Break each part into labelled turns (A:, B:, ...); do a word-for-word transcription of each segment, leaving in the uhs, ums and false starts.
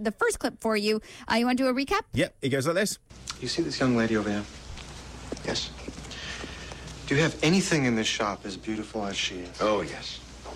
A: the first clip for you. Uh, you want to do a recap?
B: Yep, it goes like this.
C: You see this young lady over here?
D: Yes.
C: Do you have anything in this shop as beautiful as she is?
D: Oh, yes.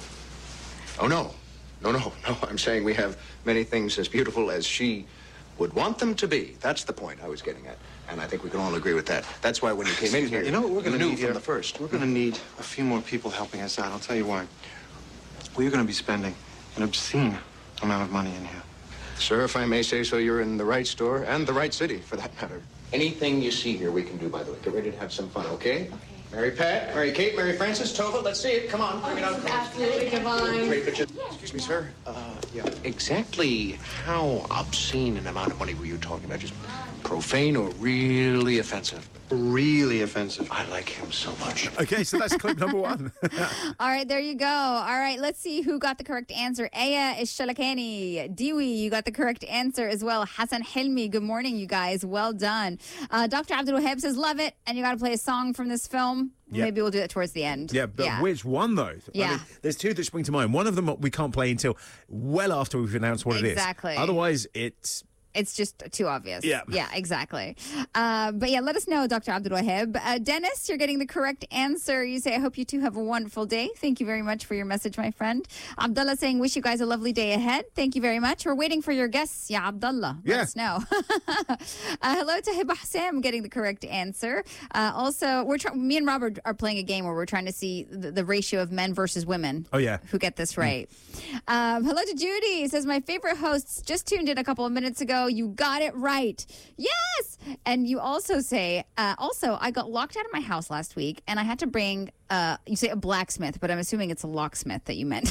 D: Oh, no. No, no, no. I'm saying we have many things as beautiful as she would want them to be. That's the point I was getting at. And I think we can all agree with that. That's why when you came in here,
C: you know what we're going to
D: knew
C: need
D: from
C: here?
D: the first.
C: We're going to need a few more people helping us out. I'll tell you why. We're going to be spending an obscene amount of money in here.
D: Sir, if I may say so, you're in the right store and the right city, for that matter. Anything you see here, we can do, by the way. Get ready to have some fun, okay? Okay. Mary Pat, Mary Kate, Mary Frances, Tova, let's see it. Come on, bring it out.
E: Absolutely divine.
D: Great picture. Excuse me, sir. Uh, yeah. Exactly how obscene an amount of money were you talking about? Just profane or really offensive?
C: Really offensive.
D: I like him so much.
B: Okay, so that's clip number one.
A: All right, there you go. All right, let's see who got the correct answer. Aya Ishalakani. Diwi, you got the correct answer as well. Hassan Hilmi, good morning, you guys. Well done. Uh, Doctor Abdul Wahab says, love it. And you got to play a song from this film.
B: Yep.
A: Maybe we'll do that towards the end.
B: Yeah, but
A: yeah.
B: which one, though?
A: Yeah.
B: I mean, there's two that spring to mind. One of them we can't play until well after we've announced what
A: Exactly.
B: it is. Otherwise, it's...
A: It's just too obvious.
B: Yeah.
A: Yeah, exactly. Uh, but yeah, let us know, Doctor Abdul Wahab. Uh, Dennis, you're getting the correct answer. You say, I hope you two have a wonderful day. Thank you very much for your message, my friend. Abdullah saying, wish you guys a lovely day ahead. Thank you very much. We're waiting for your guests. Yeah, Abdullah. Let
B: Yeah.
A: us know. uh, hello to Hiba Sam getting the correct answer. Uh, also, we're try- me and Robert are playing a game where we're trying to see the, the ratio of men versus women.
B: Oh, yeah.
A: Who get this right. Mm. Um, hello to Judy. It says, my favorite hosts just tuned in a couple of minutes ago. You got it right. Right. Yes. And you also say, uh, also, I got locked out of my house last week and I had to bring, uh, you say a blacksmith, but I'm assuming it's a locksmith that you meant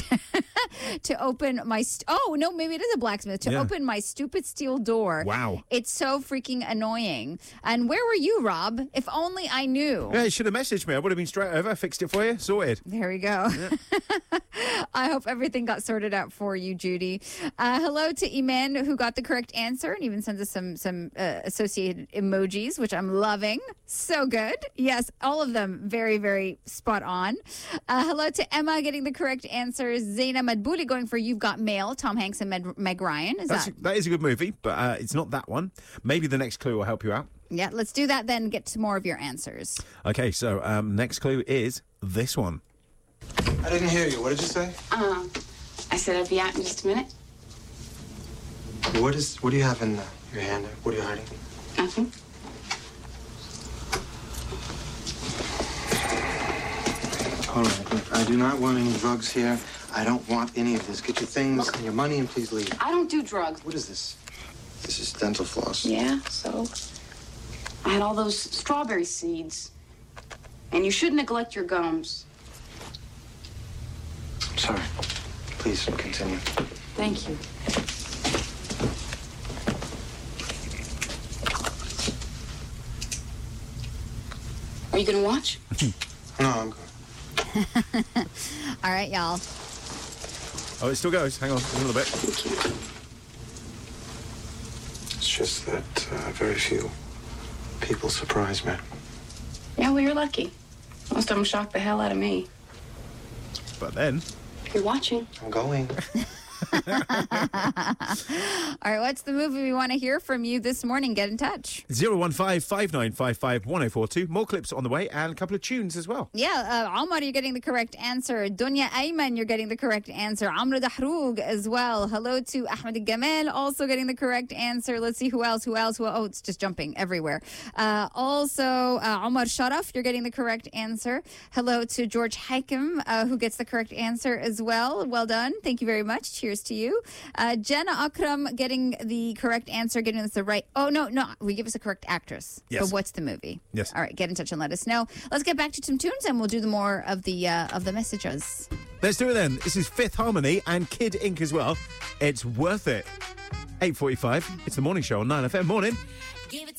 A: to open my, st- oh, no, maybe it is a blacksmith to
B: Yeah.
A: open my stupid steel door.
B: Wow.
A: It's so freaking annoying. And where were you, Rob? If only I knew.
B: Yeah, you should have messaged me. I would have been straight over, fixed it for you, sorted.
A: There we go. Yeah. I hope everything got sorted out for you, Judy. Uh, hello to Iman, who got the correct answer and even sends us some some uh, associated emojis, which I'm loving. So good. Yes, all of them very, very spot on. Uh, hello to Emma getting the correct answer. Zaina Madbouli going for You've Got Mail, Tom Hanks and Meg, Meg Ryan. Is
B: That's,
A: that?
B: that is a good movie, but uh, it's not that one. Maybe the next clue will help you out.
A: Yeah, let's do that then. Get to more of your answers.
B: Okay, so um, next clue is this one.
C: I didn't hear you. What did you say?
E: Uh, I said I'd be out in just a minute.
C: What is? What do you have in uh, your hand? there? What are you hiding?
E: Nothing.
C: All right. Look, I do not want any drugs here. I don't want any of this. Get your things and your money and please leave.
E: I don't do drugs.
C: What is this? This is dental floss.
E: Yeah, so I had all those strawberry seeds. And you should neglect your gums.
C: Sorry. Please continue.
E: Thank you. Are you gonna watch?
C: No, I'm good.
A: All right, y'all.
B: Oh, it still goes. Hang on a little bit.
E: Thank you.
C: It's just that uh, very few people surprise me.
E: Yeah, well, you're lucky. Most of them shocked the hell out of me.
B: But then...
E: You're watching.
C: I'm going.
A: All right, what's the movie we want to hear from you this morning? Get in touch.
B: zero one five, five nine five five, one oh four two. More clips on the way and a couple of tunes as well.
A: Yeah, uh, Omar, you're getting the correct answer. Dunya Ayman, you're getting the correct answer. Amr Dahroug as well. Hello to Ahmed Gamal, also getting the correct answer. Let's see who else, who else, who else. Oh, it's just jumping everywhere. Uh, also, uh, Omar Sharaf, you're getting the correct answer. Hello to George Hakim, uh, who gets the correct answer as well. Well done. Thank you very much. Cheers to you. Uh, Jenna Akram getting the correct answer, getting us the right. Oh, no, no. We give us a correct actress.
B: Yes.
A: But what's the movie?
B: Yes.
A: All right, get in touch and let us know. Let's get back to some tunes and we'll do the more of the uh, of the messages.
B: Let's do it then. This is Fifth Harmony and Kid Ink as well. It's worth it. eight forty-five. It's the morning show on nine F M. Morning.